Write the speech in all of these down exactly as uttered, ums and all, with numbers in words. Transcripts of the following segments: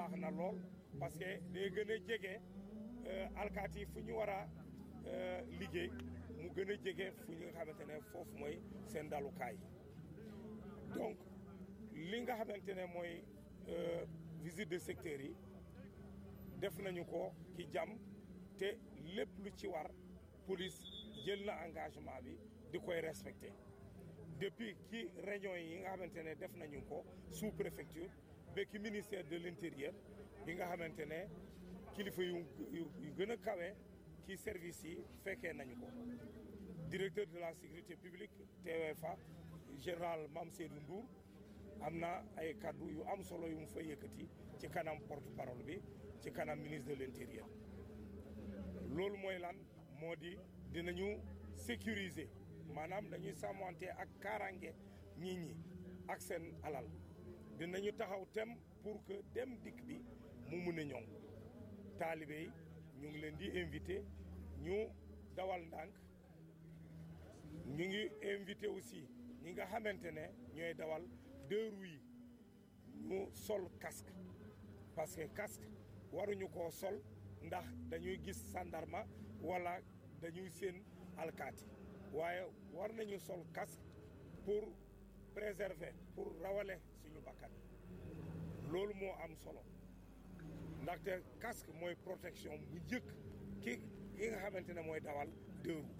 baax na lool parce que day gën a jege alkaati yi fu ñu war a liggéey mu gën a jege fu ñu nga xamante ne foofu mooy seen dalukaay yi donc li nga xamante ne mooy visite de secteur yi def nañu ko ki jàmm te lépp lu ci war police jël na engagement bi di koy respecté depuis ki réunion yi nga xamante ne def nañu ko sous préfecture ba ki ministère de l'intérieur bi nga xamante ne kilifa yu yu gën a kawe ki service yi fekkee nañu ko directeur de la sécurité publique T W F A général Mame Seydou Ndour am na ay kaddu yu am solo yu mu fa yëkkati ci kanam porte parole bi ci kanam ministre de l'intérieur loolu mooy lan moo di dinañu sécuriser maanaam dañuy sàmmante ak kaaraange nit ñi ak seen alal dinañu taxaw tem pour que dem dikk bi mu mun a ñoŋ taalibe yi ñu ngi leen di invité ñu dawal ndànk ñu ngi invité aussi ñi nga xamante ne ñooy dawal deux roues yi ñu sol casque parce que casque waruñu koo sol ndax dañuy gis gendarme wala dañuy seen alkaati waaye war nañu sol casque pour préserver pour rawale suñu bakkan loolu moo am solo ndaxte casque mooy protection bu njëkk ki ki nga xamante ne mooy dawal deux roues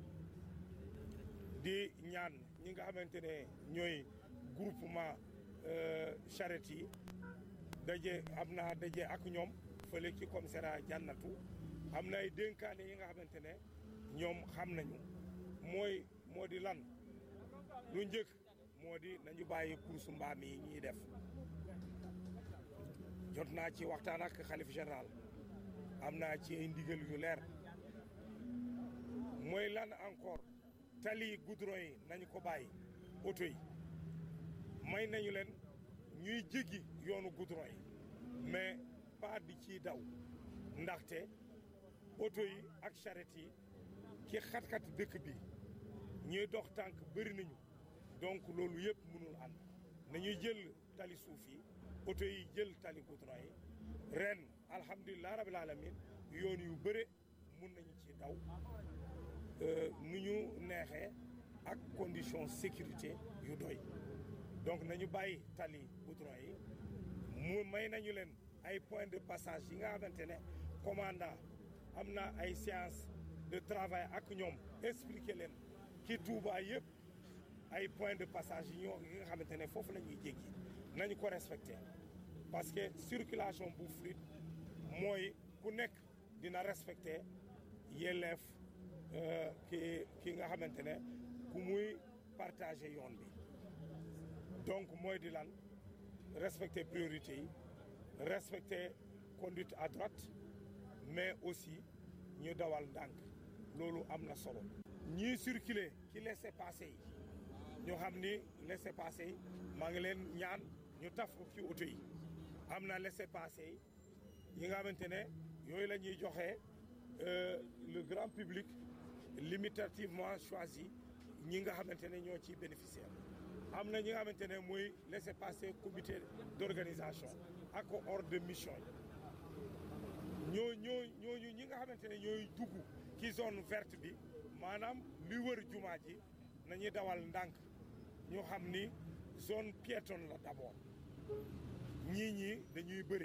di ñaan ñi nga xamante ne ñooy groupement charrette yi daje am na daje ak ñoom fële ci commissariat jànnatu am na ay dénkaane yi nga xamante ne ñoom xam nañu mooy moo di lan lu njëkk moo di nañu bàyyi course mbaam yi ñuy def jot naa ci waxtaan ak xalif général am naa ci ay ndigal yu leer mooy lan encore tali goudron yi nañu ko bàyyi oto yi may nañu leen ñuy jéggi yoonu goudron yi mais pas di ciy daw ndaxte oto yi ak charrette yi ki xat-xat dëkk bi ñuy dox tànk bëri nañu donc loolu yëpp mënul ànd nañuy jël tali suuf yi oto yi jël tali goudron yi ren alhamdulilah rabil alamin yoon yu bëre mun nañu ci daw nu ñu neexee ak condition sécurité yu doy donc nañu bàyyi tali goudron yi mu may nañu leen ay point de passage yi nga xamante ne commandant am na ay séance de travail ak ñoom expliquer leen ci Touba yëpp ay point de passage yi ñoo yi nga xamante ne foofu la ñuy jéggi nañu ko respecter parce que circulation bu fluide mooy ku nekk dina respecter yelleef ki ki nga xamante ne ku muy partager yoon bi donc mooy di lan respecter priorité yi respecter conduite à droite mais aussi ñu dawal ndànk loolu am na solo ñiy circuler ci laissez-passer yi ñu xam ni laissez-passer yi maa ngi leen ñaan ñu taf ko ci oto yi am na laissez-passer yi nga xamante ne yooyu la ñuy joxe le grand public limitativement choisi ñi nga xamante ne ñoo ciy bénéficiaire am na ñi nga xamante ne mooy laissez-passer comité d'organisation ak ordre de mission yi ñoo ñoo ñooñu ñi nga xamante ne ñooy dugg ci zone verte bi maanaam li wër jumaa ji nañuy dawal ndànk ñu xam ni zone piétonne la d'abord ñii ñi dañuy bëri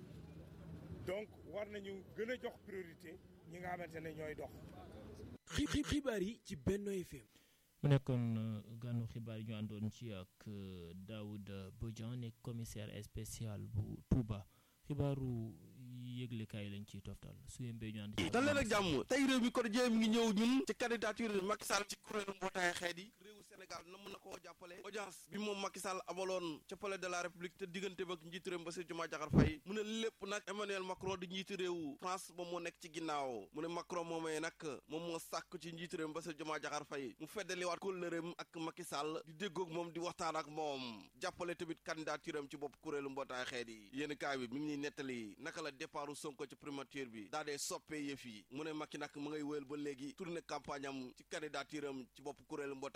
donc war nañu gën a jox priorité ñi nga xamante ne ñooy dox. xibaar yi ci Benno F M. mu nekkoon gànnu xibaar yi ñu àndoon ci ak Daouda Bodian nekk commissaire spécial bu Touba xibaaru yëglekaay lañ ciy toftal su yembee ñu ànd ci. dal leen ak jàmm tey réew mi quotidien mi ngi ñëw ñun ci candidature Macky Sall ci kuréelu mbootaay xeet yi réewu Sénégal na mën na koo jàppale audience bi moom Macky Sall amaloon ca palais de la République te diggante ak njiitu réew Bassirou Diomaye Diakhar Faye mu ne lépp nag Emmanuel Macron di njiitu réewu France moom moo nekk ci ginnaaw mu ne Macron moomee nag moom moo sàkk ci njiitu réew Bassirou Diomaye Diakhar Faye mu feddaliwaat kóllëreem ak Macky Sall di déggoog moom di waxtaan ak moom jàppale tamit candidature am ci bopp kuréelu mbootaay xeet yi yéen kaay bi mi ngi ñuy nettali naka la départu Sonko ci primature bi daa dee soppee yëf yi mu ne Macky nag mu ngay wéyal ba léegi tourné campagne am ci candidature am ci bopp kuréelu mbootaay xeet yi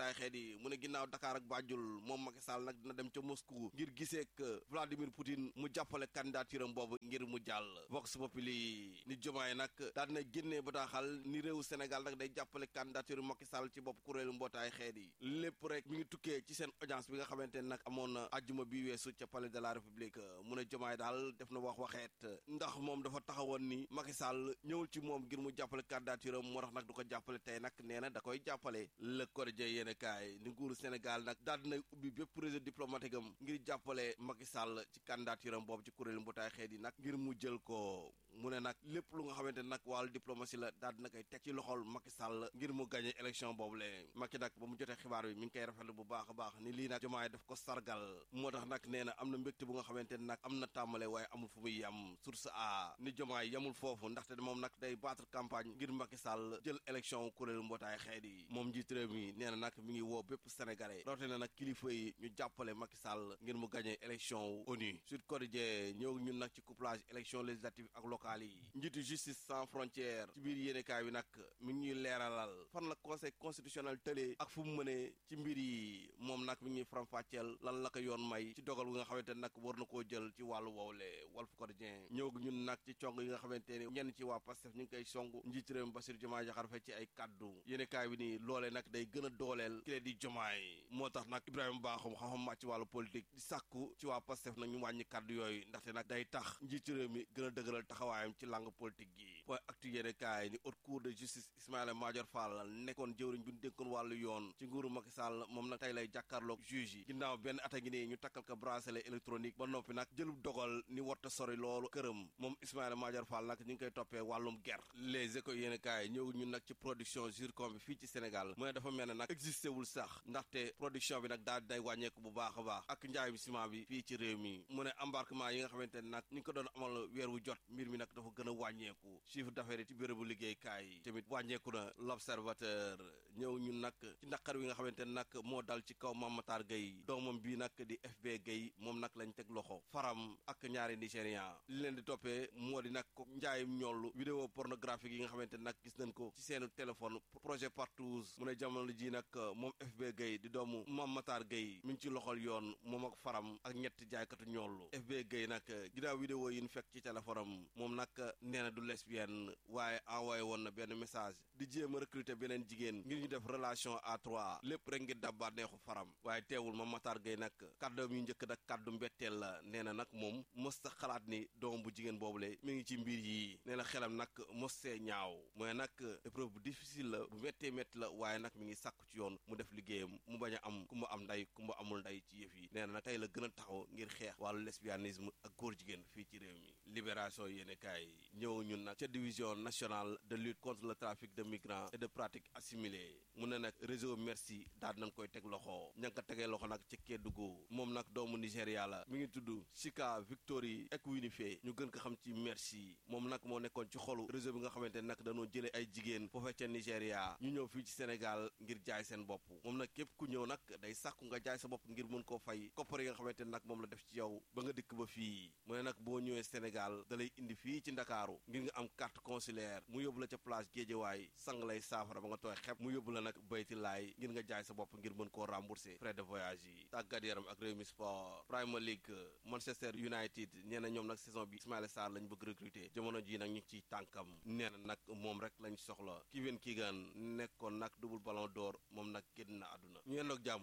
Populi mu ne ginnaaw Dakar ak Banjul moom Macky Sall nag dina dem ca Moscou ngir gisee ak Vladimir Poutine mu jàppale candidature am boobu ngir mu jàll. Vox Populi ni Diomaye nag daal dina génnee bataaxal ni réewu Sénégal nag day jàppale candidature Macky Sall ci bopp kuréelu mbootaay xeet yi lépp rek mi ngi tukkee ci seen audience bi nga xamante ne nag amoon na ajjuma bi weesu ca palais de la République mu ne Diomaye daal def na wax waxeet ndax moom dafa taxawoon ni Macky Sall ñëwul ci moom ngir mu jàppale candidature am moo tax nag du ko jàppale tey nag nee na da koy jàppale Le Quotidien yéene kaay ni nguuru Sénégal nag daal dinay ubbi bépp projet diplomatique am ngir jàppale Macky Sall ci candidature am boobu ci kuréelu mbootaay xeet yi nag ngir mu jël ko mu ne nag lépp lu nga xamante ne nag wàllu diplomatie la daal dina koy teg ci loxol Macky Sall ngir mu gagné élection boobu le Macky nag ba mu jotee xibaar bi mi ngi koy rafetlu bu baax a baax ni lii nag Diomaye daf ko sargal moo tax nag nee na am na mbégte bu nga xamante ne nag am na tàmbale waaye amul fu muy yem source a ni Diomaye yemul foofu ndaxte moom nag day battre campagne ngir Macky Sall jël élection kuréelu mbootaay xeet yi moom njiit réew mi nee na nag mi ngi woo bépp sénégalais roote na nag kilifa yi ñu jàppale Macky Sall ngir mu gagné élection ONU Sud Quotidien ñëw ñun nag ci couplage élection législative ak locale yi njiitu justice sans frontière ci biir yéenekaay bi nag mi ngi ñuy leeralal fan la conseil constitutionnel tëlee ak fu mu mënee ci mbir yi moom nag mi ngi ñuy faram-fàcceel lan la ko yoon may ci dogal bi nga xamante ne nag war na koo jël ci wàllu woowle Walf Quotidien ñëw ñun nag ci cong yi nga xamante ne ñenn ci waa Pastef ñu ngi koy song njiitu réew mi Bassirou Diomaye Diakhar Faye ci ay kaddu yéenekaay bi nii loolee nag day gën a dooleel ki di Diomaye moo tax nag Ibrahima Bakhoum xam-xam màcc ci wàllu politique di sàkku ci waa Pastef nag ñu wàññi kaddu yooyu ndaxte nag day tax njiitu réew mi gën a dëgëral taxawaayam ci langue politique gi point actu yéenekaay ni haute cour de justice Ismaïla Madior Fall nekkoon jëwriñ bu ñu dénkoon wàllu yoon ci nguuru Macky Sall moom nag tey lay jàkkaarloog juge yi ginnaaw benn at a ngi nii ñu takkal ko bracelet électronique ba noppi nag jëlub dogal ni warta sori loolu këram moom Ismaïla Madior Fall nag ñu ngi koy toppee wàllum ger les écoles yéenekaay ñëw ñun nag ci production zircon bi fii ci Sénégal mu ne dafa mel ne nag existé wul sax ndaxte production bi nag daal day wàññeeku bu baax a baax ak njaayum ciment bi fii ci réew mi mu ne embarquement yi nga xamante ne nag ñu ngi ko doon amal weer wu jot mbir mi nag dafa gën a wàññeeku chiffre d'affaires yi ci bérébu liggéeykaay yi tamit wàññeeku na l'observateur ñëw ñun nag ci naqar wi nga xamante ne nag moo dal ci kaw Mame Matar Gueye doomam bii nag di F B Gueye moom nag lañ teg loxo faram ak ñaari nigérian li leen di toppee moo di nag ko njaayum ñollu vidéo pornographique yi nga xamante ne nag gis nañ ko ci seen téléphone projet Partouze mu ne jamono ji nag moom F B Gueye di doomu Mame Matar Gueye mi ngi ci loxol yoon moom ak faram ak ñetti jaaykatu ñollu F B Gueye nag ginnaaw vidéo yi ñu fekk ci téléphone am moom nag nee na du lesbienne waaye envoyé woon na benn message di jéem a recruter beneen jigéen ngir ñu def relation à trois lépp rek ngir dabbaat neexu faram waaye teewul Mame Matar Gueye nag kàddoom yu njëkk nag kàddu mbetteel la nee na nag moom mos ta xalaat ni doom bu jigéen boobule mi ngi ci mbir yi nee na xelam nag mos see ñaaw mooy nag épreuve bu difficile la bu méttee métti la waaye nag mi ngi sàkku ci yoon mu def liggéeyam mu bañ a am ku mu am nday ku mu amul nday ci yëf yi nee na nag tey la gën a taxaw ngir xeex wàllu lesbianisme ak góor jigéen fii ci réew mi libération yéene kaay ñëw ñun nag ca division nationale de lutte contre le trafic de migrants et de pratiques assimilées mu ne nag réseau merci daal nañ koy teg loxo ña nga ko tegee loxo nag ci Kédougou moom nag doomu Nigéria la mi ngi tudd Chika Victory Ekwinife ñu gën ko xam ci merci moom nag moo nekkoon ci xolu réseau bi nga xamante ne nag dañoo jëlee ay jigéen foofee ca Nigéria ñu ñëw fii ci Sénégal ngir jaay seen bopp moom nag képp ku ñëw nag day sàkku nga jaay sa bopp ngir mën koo fay koppar yi nga xamante ne nag moom la def ci yow ba nga dikk ba fii mu ne nag boo ñëwee Sénégal da lay indi fii ci Ndakaaru ngir nga am carte consulaire mu yóbbu la ca place Guédiawaye sang lay saafara ba nga tooy xepp mu yóbbu la nag bayti laay ngir nga jaay sa bopp ngir mën koo rembourser frais de voyage yi tàggat yaram ak Rewmi Sport Premier League Manchester United nee na ñoom nag saison bi Ismaïla Sarr lañ bëgg recruter jamono ji nag ñu ngi ciy tànkam nee na nag moom rek lañ soxla Kevin Keegan nekkoon nag double ballon d'or moom nag génn na àdduna ñu yendoog jàmm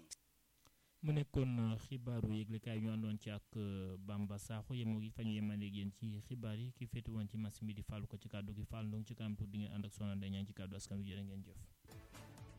mu nekkoon xibaaru yëglekaay ñu àndoon ci ak Bamba Sakho yemoo gi fa ñu yemaleeg yéen ci xibaar yi ki féetu woon ci machine bi di fàllu ko ci kàddu gi fàll ndong ci kanam tuuti di ngeen ànd ak Soxna Ndeye Niang ci kàddu askan wi jërë ngeen jëf